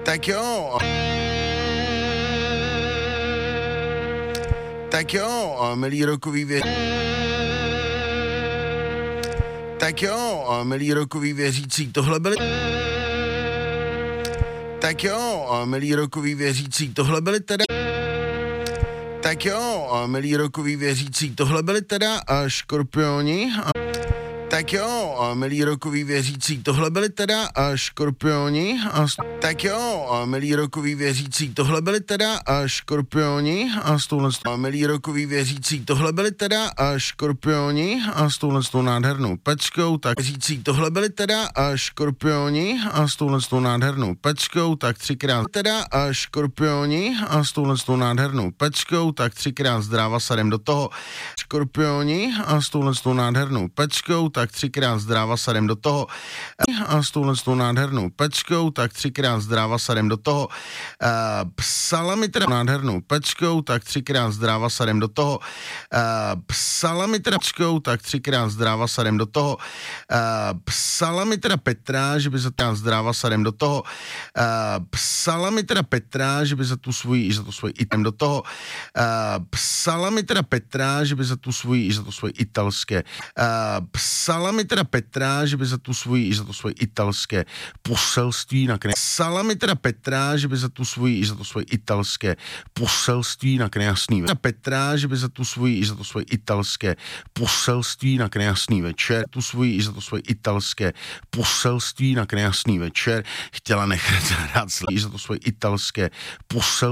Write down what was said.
Tak jo. Tak jo, milí rokový Tak jo, milí rokový věřící, tohle byly... Tak jo, milí rokový věřící, tohle byly teda... Tak jo, milí rokový věřící, tohle byly teda škorpioni. Tak jo, milí rokový věřící, tohle byly teda škorpioni. Tak jo, milí rokový věřící, tohle byly teda škorpioni. A s touhle milí rokový věřící, tohle byly teda škorpioni. A s touhle nádhernou pečkou, tak věřící, tohle byly teda škorpioni. A s touhle nádhernou pečkou, tak třikrát teda škorpioni. A s touhle nádhernou pečkou, tak třikrát zdráva sadem do toho. Škorpioni. A s touhle nádhernou pečkou, tak třikrát zdráva sadem do toho. A s touhle nádhernou pečkou, tak třikrát zdráva sadem do toho. Psala mi teda nádhernou pečkou, tak třikrát zdráva sadem do toho. Psala mi teda pečkou, tak třikrát zdráva sadem do toho. Psala mi teda Petra, že by za teda zdráva sadem do toho. Psala mi teda Petra, že by za tu svoji item do toho. Psala mi teda Petra, že by za to svoji italské. Psala mi teda Petra, že by za to svoje italské poselství nakreslila. Psala mi teda Petra, že by za to svoje italské poselství nakreslila jasný večer. Petra, že by za to svoje italské poselství nakreslila jasný večer. Za to svoje italské poselství nakreslila jasný večer. Chtěla nechat hrát za to svoje italské poselství